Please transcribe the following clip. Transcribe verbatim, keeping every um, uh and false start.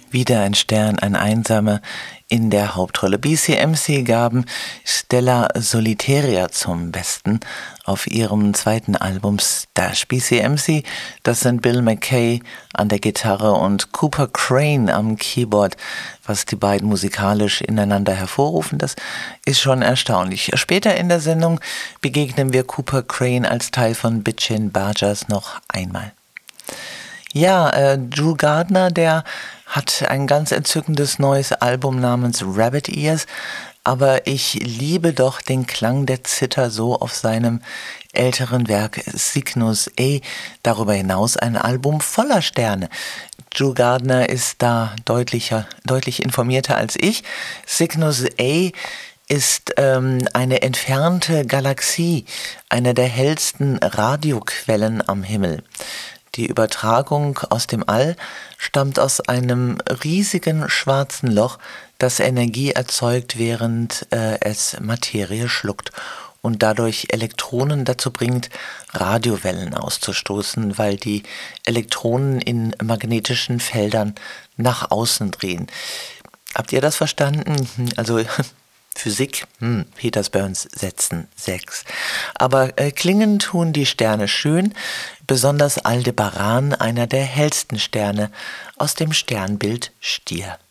Wieder ein Stern, ein Einsamer in der Hauptrolle. B C M C gaben Stella Solitaria zum Besten auf ihrem zweiten Album Stash. B C M C, das sind Bill McKay an der Gitarre und Cooper Crane am Keyboard. Was die beiden musikalisch ineinander hervorrufen, das ist schon erstaunlich. Später in der Sendung begegnen wir Cooper Crane als Teil von Bitchin' Bargers noch einmal. Ja, äh, Drew Gardner, der hat ein ganz entzückendes neues Album namens Rabbit Ears, aber ich liebe doch den Klang der Zither so auf seinem älteren Werk Cygnus A. Darüber hinaus ein Album voller Sterne. Drew Gardner ist da deutlicher, deutlich informierter als ich. Cygnus A ist ähm, eine entfernte Galaxie, eine der hellsten Radioquellen am Himmel. Die Übertragung aus dem All stammt aus einem riesigen schwarzen Loch, das Energie erzeugt, während äh, es Materie schluckt und dadurch Elektronen dazu bringt, Radiowellen auszustoßen, weil die Elektronen in magnetischen Feldern nach außen drehen. Habt ihr das verstanden? Also Physik, hm, Peters Burns Sätzen sechs. Aber äh, klingen tun die Sterne schön, besonders Aldebaran, einer der hellsten Sterne aus dem Sternbild Stier.